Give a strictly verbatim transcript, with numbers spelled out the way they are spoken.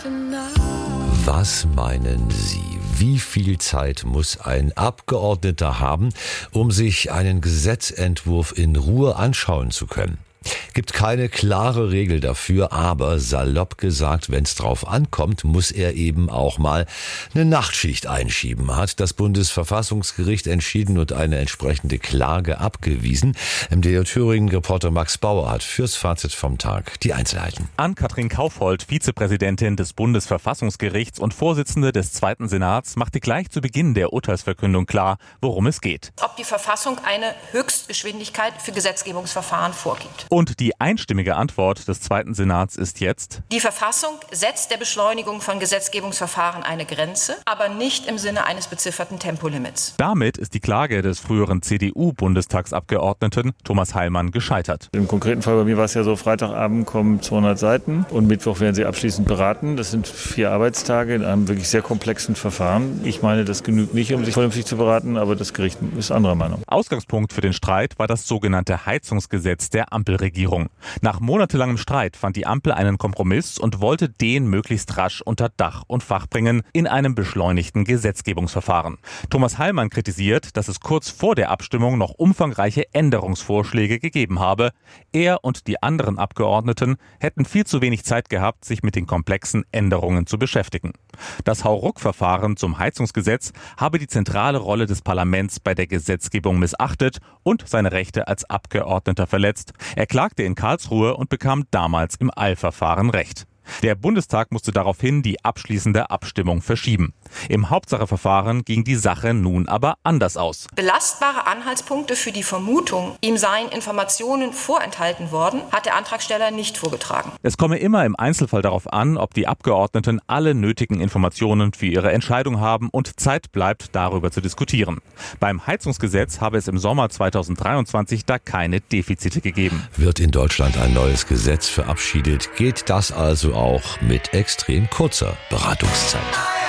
Was meinen Sie? Wie viel Zeit muss ein Abgeordneter haben, um sich einen Gesetzentwurf in Ruhe anschauen zu können? Gibt keine klare Regel dafür, aber salopp gesagt, wenn es drauf ankommt, muss er eben auch mal eine Nachtschicht einschieben, hat das Bundesverfassungsgericht entschieden und eine entsprechende Klage abgewiesen. M D R Thüringen-Reporter Max Bauer hat fürs Fazit vom Tag die Einzelheiten. Ann-Kathrin Kaufhold, Vizepräsidentin des Bundesverfassungsgerichts und Vorsitzende des Zweiten Senats, machte gleich zu Beginn der Urteilsverkündung klar, worum es geht. Ob die Verfassung eine Höchstgeschwindigkeit für Gesetzgebungsverfahren vorgibt. Und die einstimmige Antwort des Zweiten Senats ist jetzt: Die Verfassung setzt der Beschleunigung von Gesetzgebungsverfahren eine Grenze, aber nicht im Sinne eines bezifferten Tempolimits. Damit ist die Klage des früheren C D U-Bundestagsabgeordneten Thomas Heilmann gescheitert. Im konkreten Fall bei mir war es ja so, Freitagabend kommen zweihundert Seiten und Mittwoch werden sie abschließend beraten. Das sind vier Arbeitstage in einem wirklich sehr komplexen Verfahren. Ich meine, das genügt nicht, um sich vernünftig zu beraten, aber das Gericht ist anderer Meinung. Ausgangspunkt für den Streit war das sogenannte Heizungsgesetz der Ampelregierung. Nach monatelangem Streit fand die Ampel einen Kompromiss und wollte den möglichst rasch unter Dach und Fach bringen in einem beschleunigten Gesetzgebungsverfahren. Thomas Heilmann kritisiert, dass es kurz vor der Abstimmung noch umfangreiche Änderungsvorschläge gegeben habe. Er und die anderen Abgeordneten hätten viel zu wenig Zeit gehabt, sich mit den komplexen Änderungen zu beschäftigen. Das Hauruck-Verfahren zum Heizungsgesetz habe die zentrale Rolle des Parlaments bei der Gesetzgebung missachtet und seine Rechte als Abgeordneter verletzt. Er klagte in Karlsruhe und bekam damals im Eilverfahren Recht. Der Bundestag musste daraufhin die abschließende Abstimmung verschieben. Im Hauptsacheverfahren ging die Sache nun aber anders aus. Belastbare Anhaltspunkte für die Vermutung, ihm seien Informationen vorenthalten worden, hat der Antragsteller nicht vorgetragen. Es komme immer im Einzelfall darauf an, ob die Abgeordneten alle nötigen Informationen für ihre Entscheidung haben und Zeit bleibt, darüber zu diskutieren. Beim Heizungsgesetz habe es im Sommer zweitausenddreiundzwanzig da keine Defizite gegeben. Wird in Deutschland ein neues Gesetz verabschiedet, geht das also auch mit extrem kurzer Beratungszeit.